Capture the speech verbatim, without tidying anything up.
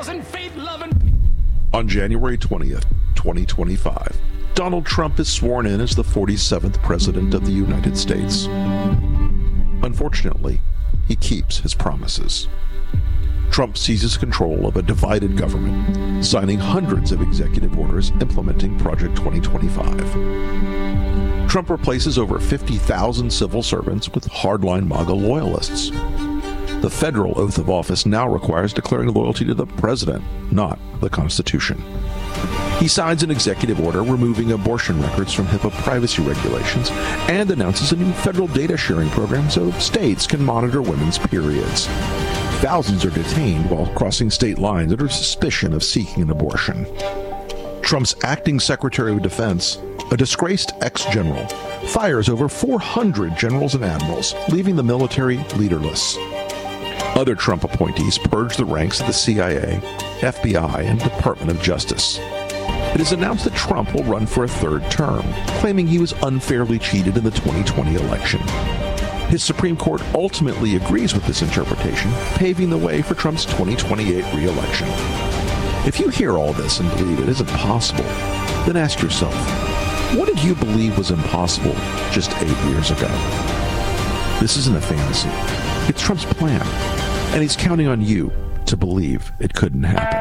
and faith-loving. On January twentieth, twenty twenty-five, Donald Trump is sworn in as the forty-seventh President of the United States. Unfortunately, he keeps his promises. Trump seizes control of a divided government, signing hundreds of executive orders implementing Project twenty twenty-five. Trump replaces over fifty thousand civil servants with hardline MAGA loyalists. The federal oath of office now requires declaring loyalty to the president, not the Constitution. He signs an executive order removing abortion records from HIPAA privacy regulations and announces a new federal data sharing program so states can monitor women's periods. Thousands are detained while crossing state lines under suspicion of seeking an abortion. Trump's acting Secretary of Defense, a disgraced ex-general, fires over four hundred generals and admirals, leaving the military leaderless. Other Trump appointees purge the ranks of the C I A, F B I, and Department of Justice. It is announced that Trump will run for a third term, claiming he was unfairly cheated in the twenty twenty election. His Supreme Court ultimately agrees with this interpretation, paving the way for Trump's twenty twenty-eight re-election. If you hear all this and believe it isn't possible, then ask yourself, what did you believe was impossible just eight years ago? This isn't a fantasy. It's Trump's plan, and he's counting on you to believe it couldn't happen.